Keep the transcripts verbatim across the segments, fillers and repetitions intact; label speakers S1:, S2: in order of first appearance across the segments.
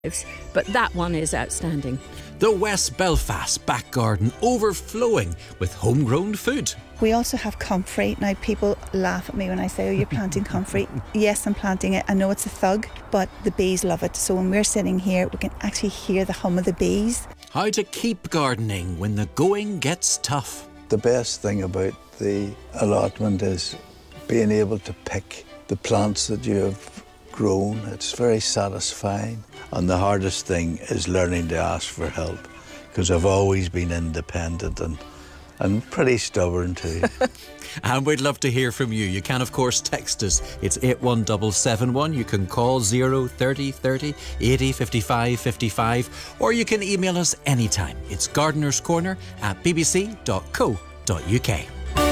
S1: but that one is outstanding.
S2: The West Belfast back garden overflowing with homegrown food.
S3: We also have comfrey. Now, people laugh at me when I say, oh, you're planting comfrey. Yes, I'm planting it. I know it's a thug, but the bees love it. So when we're sitting here, we can actually hear the hum of the bees.
S2: How to keep gardening when the going gets tough.
S4: The best thing about the allotment is being able to pick the plants that you have grown. It's very satisfying. And the hardest thing is learning to ask for help, because I've always been independent and, and pretty stubborn too.
S2: And we'd love to hear from you. You can, of course, text us. It's eight one seven seven one. You can call zero thirty thirty eighty fifty-five fifty-five, or you can email us anytime. It's gardenerscorner at b b c dot co dot u k.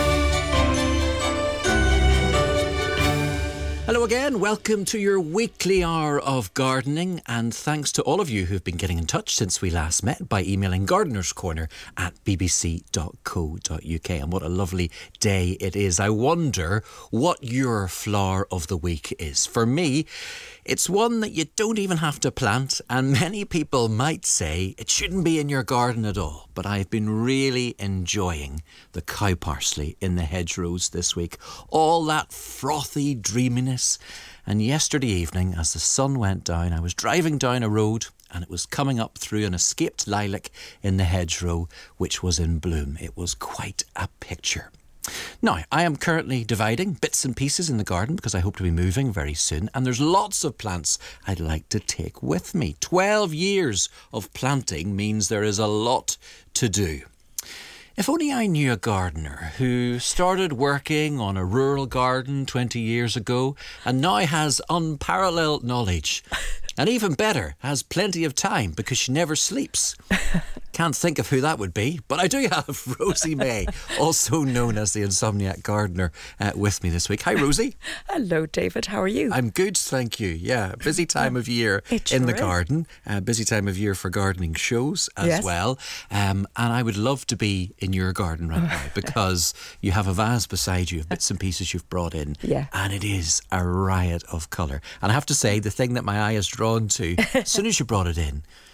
S2: Hello again, welcome to your weekly hour of gardening, and thanks to all of you who've been getting in touch since we last met by emailing gardenerscorner at b b c dot co dot u k. And what a lovely day it is. I wonder what your flower of the week is. For me, it's one that you don't even have to plant, and many people might say it shouldn't be in your garden at all. But I've been really enjoying the cow parsley in the hedgerows this week. All that frothy dreaminess. And yesterday evening, as the sun went down, I was driving down a road and it was coming up through an escaped lilac in the hedgerow, which was in bloom. It was quite a picture. Now, I am currently dividing bits and pieces in the garden because I hope to be moving very soon, and there's lots of plants I'd like to take with me. twelve years of planting means there is a lot to do. If only I knew a gardener who started working on a rural garden twenty years ago and now has unparalleled knowledge. And even better, has plenty of time because she never sleeps. Can't think of who that would be, but I do have Rosie May, also known as the Insomniac Gardener, uh, with me this week. Hi, Rosie.
S5: Hello, David. How are you?
S2: I'm good, thank you. Yeah, busy time of year
S5: It
S2: in
S5: sure
S2: the
S5: is.
S2: garden. Uh, busy time of year for gardening shows as
S5: Yes.
S2: well. Um, and I would love to be in your garden right now because you have a vase beside you of bits and pieces you've brought in.
S5: Yeah.
S2: And it is a riot of colour. And I have to say, the thing that my eye is drawn to, as soon as you brought it in,